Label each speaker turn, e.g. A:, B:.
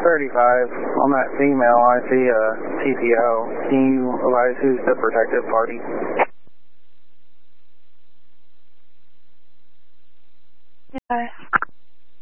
A: 35, on that female, I see a TPO. Can you advise who's the protective party?
B: Yeah.